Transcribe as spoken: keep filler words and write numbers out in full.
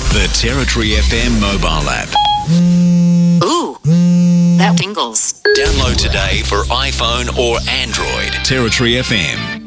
The Territory F M mobile app. Ooh, that tingles. Download today for iPhone or Android. Territory F M.